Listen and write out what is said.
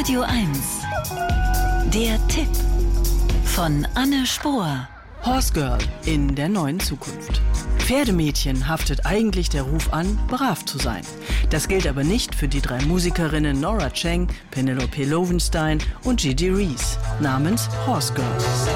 Radio 1. Der Tipp von Anne Spohr. Horse Girl in der neuen Zukunft. Pferdemädchen haftet eigentlich der Ruf an, brav zu sein. Das gilt aber nicht für die 3 Musikerinnen Nora Cheng, Penelope Lowenstein und Gigi Reese namens Horse Girl.